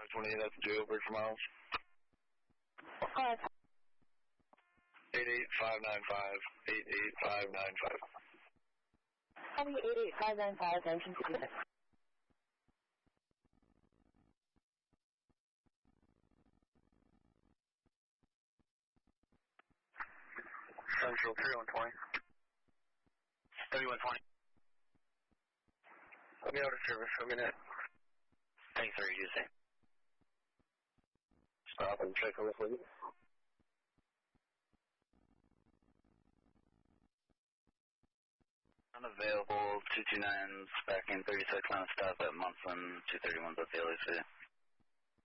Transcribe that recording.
528, that's Jailbird for miles. 88595, 88595. Copy 88595, engine 2. Central 3120. 3120. Let me out of service, I'm gonna. Thanks for using. Stop and check on this lady. Unavailable, 229's back in 36 on stop at Munson, 231 at the LAC.